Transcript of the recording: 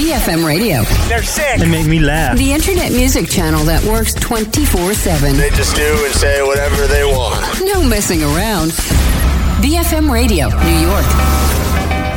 BFM Radio. They're sick. They make me laugh. The internet music channel that works 24/7. They just do and say whatever they want. No messing around. BFM Radio, New York.